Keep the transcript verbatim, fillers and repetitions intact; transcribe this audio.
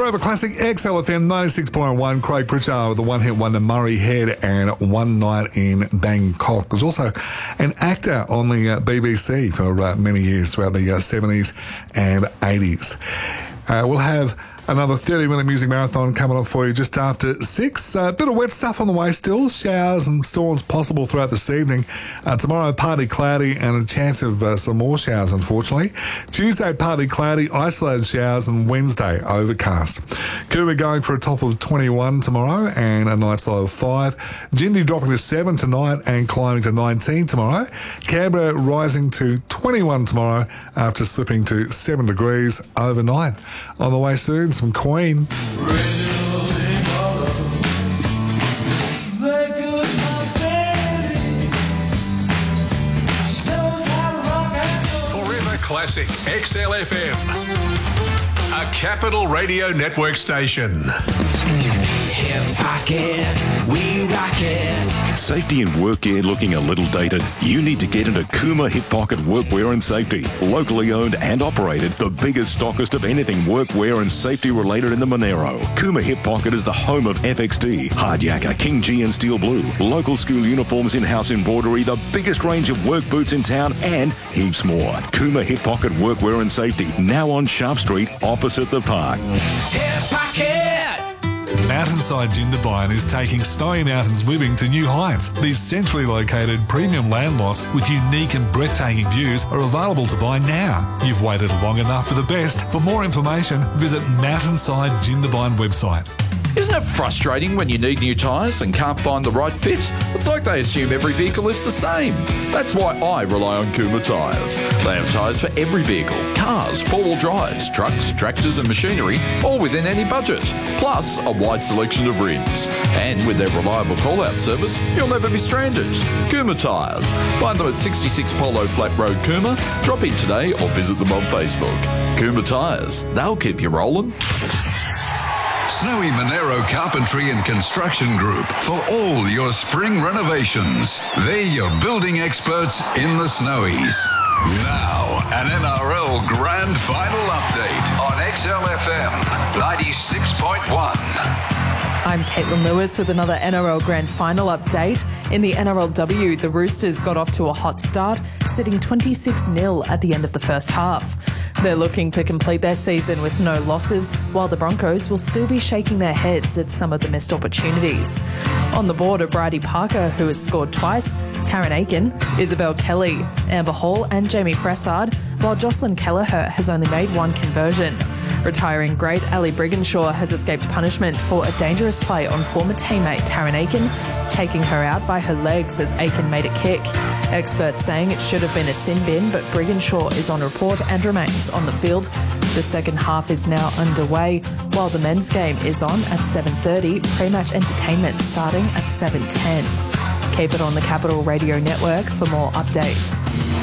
Forever Classic, X L F M ninety-six point one. Craig Pritchard with the one-hit wonder Murray Head and One Night in Bangkok. Was also an actor on the uh, B B C for uh, many years throughout the uh, seventies and eighties. Uh, we'll have another thirty-minute music marathon coming up for you just after six. A uh, bit of wet stuff on the way still. Showers and storms possible throughout this evening. Uh, tomorrow, partly cloudy and a chance of uh, some more showers, unfortunately. Tuesday, partly cloudy, isolated showers, and Wednesday, overcast. Cooma going for a top of twenty-one tomorrow and a night's low of five. Jindy dropping to seven tonight and climbing to nineteen tomorrow. Canberra rising to twenty-one tomorrow after slipping to seven degrees overnight. On the way soon, some Queen. Forever Classic X L F M, a Capital Radio Network station. Hip pocket, we rock it. Safety in work gear looking a little dated? You need to get into Cooma Hip Pocket Workwear and Safety. Locally owned and operated, the biggest stockist of anything workwear and safety related in the Monero. Cooma Hip Pocket is the home of F X D, Hardyacker, King G and Steel Blue, local school uniforms, in-house embroidery, the biggest range of work boots in town, and heaps more. Cooma Hip Pocket Workwear and Safety, now on Sharp Street, opposite the park. Hip pocket. Mountainside Jindabyne is taking Snowy Mountains living to new heights. These centrally located premium land lots with unique and breathtaking views are available to buy now. You've waited long enough for the best. For more information, visit Mountainside Jindabyne website. Isn't it frustrating when you need new tyres and can't find the right fit? It's like they assume every vehicle is the same. That's why I rely on Cooma Tyres. They have tyres for every vehicle, cars, four-wheel drives, trucks, tractors and machinery, all within any budget. Plus, a wide selection of rims. And with their reliable call-out service, you'll never be stranded. Cooma Tyres. Find them at sixty-six Polo Flat Road, Cooma. Drop in today or visit them on Facebook. Cooma Tyres. They'll keep you rolling. Snowy Monero Carpentry and Construction Group for all your spring renovations. They're your building experts in the Snowies. Now, an N R L Grand Final update on X L F M ninety-six point one. I'm Caitlin Lewis with another N R L Grand Final update. In the N R L W, the Roosters got off to a hot start, sitting twenty-six nil at the end of the first half. They're looking to complete their season with no losses, while the Broncos will still be shaking their heads at some of the missed opportunities. On the board are Bridie Parker, who has scored twice, Taryn Aiken, Isabel Kelly, Amber Hall and Jamie Fressard, while Jocelyn Kelleher has only made one conversion. Retiring great Ali Brigginshaw has escaped punishment for a dangerous play on former teammate Taryn Aiken, taking her out by her legs as Aiken made a kick. Experts saying it should have been a sin bin, but Brigginshaw is on report and remains on the field. The second half is now underway, while the men's game is on at seven thirty, pre-match entertainment starting at seven ten. Keep it on the Capital Radio Network for more updates.